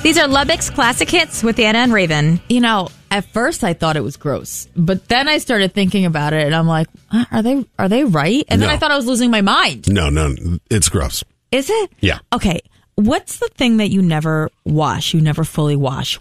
These are Lubbock's classic hits with Anna and Raven. You know, at first I thought it was gross, but then I started thinking about it, and I'm like, are they right? And then I thought I was losing my mind. No, it's gross. Is it? Yeah. Okay. What's the thing that you never wash? You never fully wash?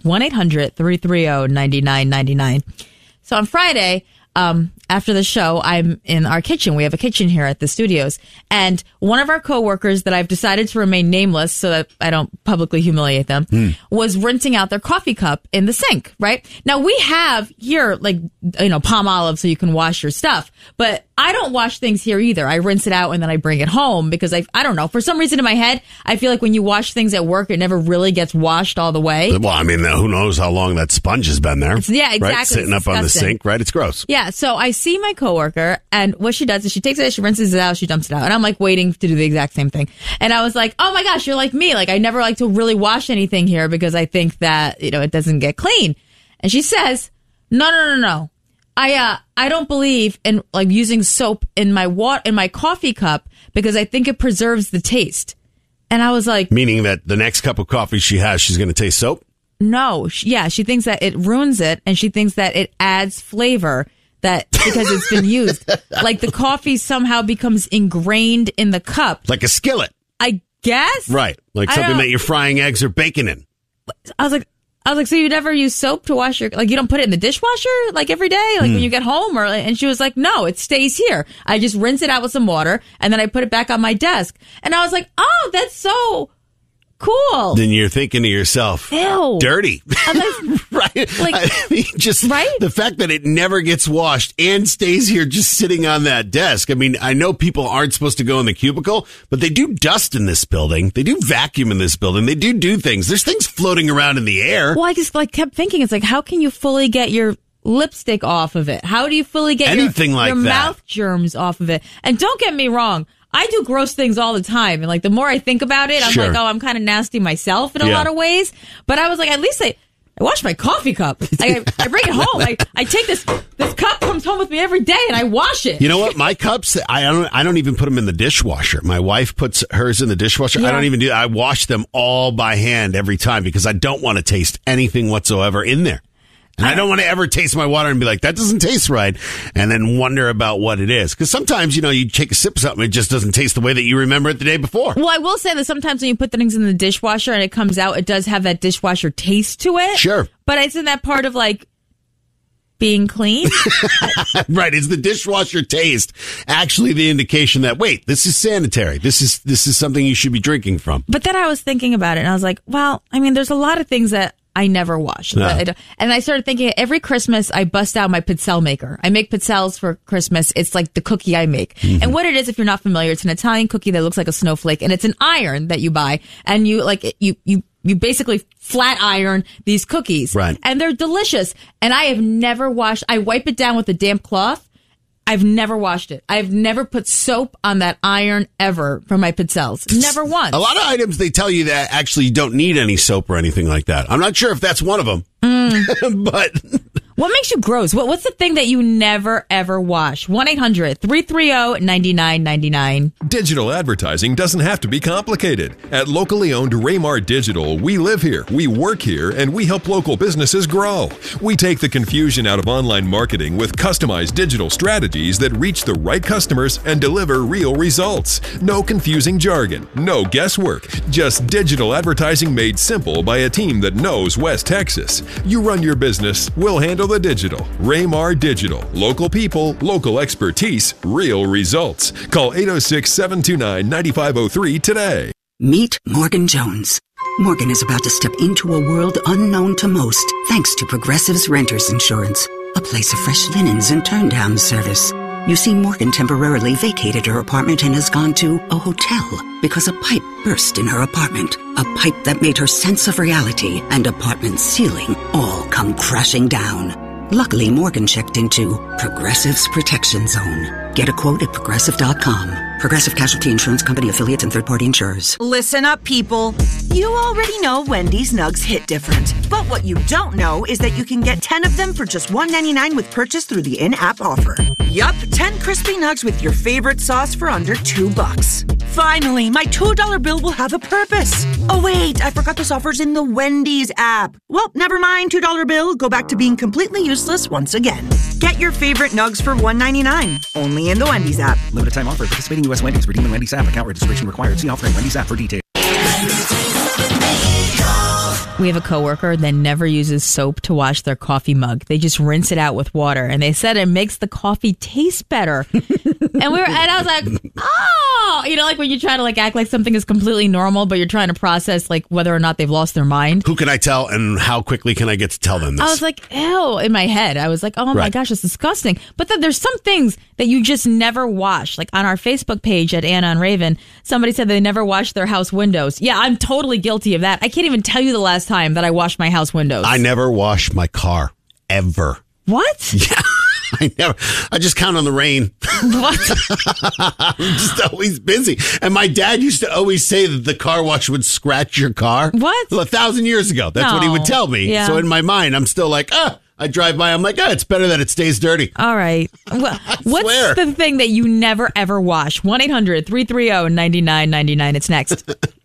1-800-330-9999. So on Friday, after the show, I'm in our kitchen. We have a kitchen here at the studios. And one of our coworkers that I've decided to remain nameless so that I don't publicly humiliate them was rinsing out their coffee cup in the sink, right? Now, we have here, Palm Olive so you can wash your stuff. But I don't wash things here either. I rinse it out and then I bring it home because I don't know. For some reason in my head, I feel like when you wash things at work, it never really gets washed all the way. Well, I mean, who knows how long that sponge has been there. Yeah, exactly. Right? Sitting up on the sink, right? It's gross. Yeah, so I see my coworker, and what she does is she takes it, she rinses it out, she dumps it out. And I'm like waiting to do the exact same thing. And I was like, oh my gosh, you're like me. Like, I never like to really wash anything here because I think that, it doesn't get clean. And she says, no. I don't believe in using soap in my coffee cup because I think it preserves the taste. And I was like, meaning that the next cup of coffee she has, she's going to taste soap? No. She thinks that it ruins it, and she thinks that it adds flavor that because it's been used. Like the coffee somehow becomes ingrained in the cup. Like a skillet. I guess. Right. Like something that you're frying eggs or bacon in. I was like, so you never use soap to wash your, you don't put it in the dishwasher every day, when you get home? And she was like, no, it stays here. I just rinse it out with some water and then I put it back on my desk. And I was like, oh, that's so cool. Then you're thinking to yourself, ew, dirty. Right? Right? The fact that it never gets washed and stays here just sitting on that desk. I mean, I know people aren't supposed to go in the cubicle, but they do dust in this building. They do vacuum in this building. They do things. There's things floating around in the air. Well, I just kept thinking, it's how can you fully get your lipstick off of it? How do you fully get anything your that mouth germs off of it? And don't get me wrong, I do gross things all the time. And the more I think about it, I'm sure. I'm kind of nasty myself in a lot of ways. But I was like, at least I wash my coffee cup. I bring it home. I take this cup comes home with me every day and I wash it. You know what? My cups, I don't even put them in the dishwasher. My wife puts hers in the dishwasher. Yeah. I don't even do that. I wash them all by hand every time because I don't want to taste anything whatsoever in there. And I don't want to ever taste my water and be like, that doesn't taste right, and then wonder about what it is. Because sometimes, you take a sip of something, it just doesn't taste the way that you remember it the day before. Well, I will say that sometimes when you put things in the dishwasher and it comes out, it does have that dishwasher taste to it. Sure. But isn't that part of, being clean? Right. Is the dishwasher taste actually the indication that, wait, this is sanitary. This is something you should be drinking from? But then I was thinking about it, and I was like, well, I mean, there's a lot of things that I never wash. No. And I started thinking, every Christmas, I bust out my pizzelle maker. I make pizzelles for Christmas. It's like the cookie I make. Mm-hmm. And what it is, if you're not familiar, it's an Italian cookie that looks like a snowflake, and it's an iron that you buy, and you basically flat iron these cookies. Right. And they're delicious. And I have never washed, I wipe it down with a damp cloth. I've never washed it. I've never put soap on that iron ever for my pizzelles. Never once. A lot of items, they tell you that actually you don't need any soap or anything like that. I'm not sure if that's one of them. But what makes you gross? What's the thing that you never, ever wash? 1-800-330-9999. Digital advertising doesn't have to be complicated. At locally owned Raymar Digital, we live here, we work here, and we help local businesses grow. We take the confusion out of online marketing with customized digital strategies that reach the right customers and deliver real results. No confusing jargon, no guesswork, just digital advertising made simple by a team that knows West Texas. You run your business, we'll handle the digital. Raymar Digital. Local people, local expertise, real results. Call 806-729-9503 today. Meet Morgan Jones. Morgan is about to step into a world unknown to most, thanks to Progressive's Renters Insurance, a place of fresh linens and turn-down service. You see, Morgan temporarily vacated her apartment and has gone to a hotel because a pipe burst in her apartment. A pipe that made her sense of reality and apartment ceiling all come crashing down. Luckily, Morgan checked into Progressive's Protection Zone. Get a quote at Progressive.com. Progressive Casualty Insurance Company, affiliates, and third-party insurers. Listen up, people. You already know Wendy's Nugs hit different. But what you don't know is that you can get 10 of them for just $1.99 with purchase through the in-app offer. Yup, 10 crispy nugs with your favorite sauce for under $2. Finally, my $2 bill will have a purpose. Oh, wait, I forgot this offer's in the Wendy's app. Well, never mind, $2 bill. Go back to being completely useless once again. Get your favorite nugs for $1.99. Only in the Wendy's app. Limited time offer. Participating U.S. Wendy's. Redeem in Wendy's app. Account registration required. See offer in Wendy's app for details. We have a coworker that never uses soap to wash their coffee mug. They just rinse it out with water, and they said it makes the coffee taste better. and I was like, oh, like when you try to act like something is completely normal, but you're trying to process whether or not they've lost their mind. Who can I tell, and how quickly can I get to tell them this? I was like, ew, in my head. I was like, oh my gosh, it's disgusting. But then there's some things that you just never wash. Like on our Facebook page at Anna and Raven, somebody said they never washed their house windows. Yeah, I'm totally guilty of that. I can't even tell you the last time that I washed my house windows. I never wash my car, ever. What? Yeah, I just count on the rain. What? I'm just always busy. And my dad used to always say that the car wash would scratch your car. What? 1,000 years ago. That's what he would tell me. Yeah. So in my mind, I'm still like, I drive by, I'm like, it's better that it stays dirty. All right. Well, what's swear. the thing that you never, ever wash? 1-800-330-9999. It's next.